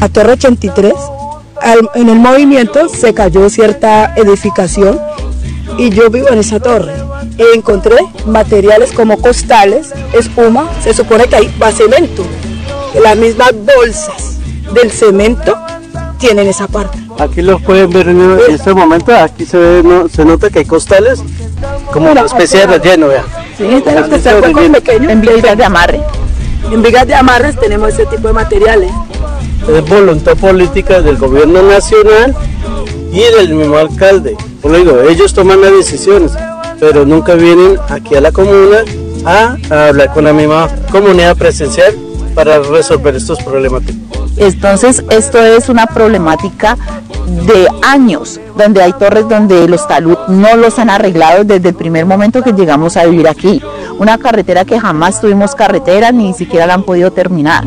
La Torre 83, en el movimiento se cayó cierta edificación y yo vivo en esa torre. Encontré materiales como costales, espuma, se supone que ahí va cemento. Las mismas bolsas del cemento tienen esa parte. Aquí los pueden ver en este momento, aquí se ve, se nota que hay costales, como una especie de relleno, vea. Sí, este huecos pequeños. En vigas de amarre. En vigas de amarres tenemos ese tipo de materiales. Es voluntad política del gobierno nacional y del mismo alcalde. Por lo digo, ellos toman las decisiones, pero nunca vienen aquí a la comuna a hablar con la misma comunidad presencial para resolver estos problemáticos. Entonces, esto es una problemática de años, donde hay torres donde los taludes no los han arreglado desde el primer momento que llegamos a vivir aquí. Una carretera que jamás tuvimos carretera, ni siquiera la han podido terminar.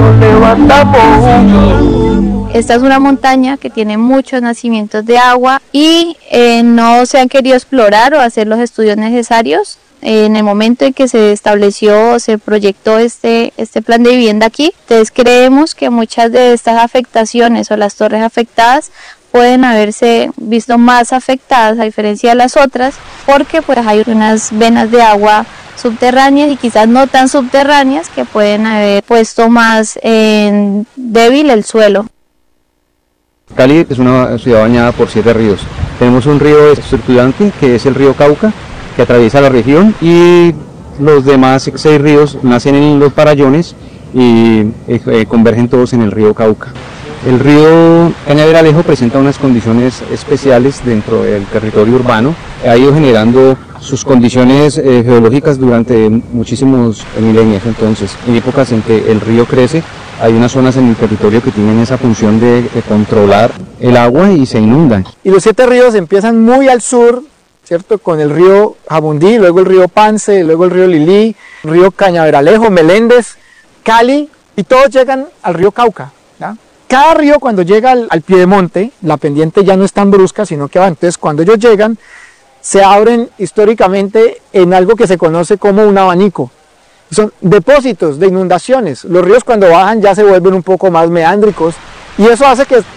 Esta es una montaña que tiene muchos nacimientos de agua y no se han querido explorar o hacer los estudios necesarios. En el momento en que se estableció, se proyectó este plan de vivienda aquí, entonces creemos que muchas de estas afectaciones o las torres afectadas pueden haberse visto más afectadas a diferencia de las otras, porque pues hay unas venas de agua subterráneas y quizás no tan subterráneas que pueden haber puesto más en débil el suelo. Cali es una ciudad bañada por 7 ríos. Tenemos un río estructurante que es el río Cauca, que atraviesa la región, y los demás 6 ríos nacen en los farallones y convergen todos en el río Cauca. El río Cañaveralejo presenta unas condiciones especiales dentro del territorio urbano, ha ido generando sus condiciones geológicas durante muchísimos milenios. Entonces, en épocas en que el río crece, hay unas zonas en el territorio que tienen esa función de controlar el agua y se inundan. Y los 7 ríos empiezan muy al sur, ¿cierto? Con el río Jabundí, luego el río Pance, luego el río Lilí, el río Cañaveralejo, Meléndez, Cali, y todos llegan al río Cauca, ¿ya? Cada río cuando llega al piedemonte, la pendiente ya no es tan brusca, sino que va. Entonces cuando ellos llegan, se abren históricamente en algo que se conoce como un abanico. Son depósitos de inundaciones. Los ríos cuando bajan ya se vuelven un poco más meándricos y eso hace que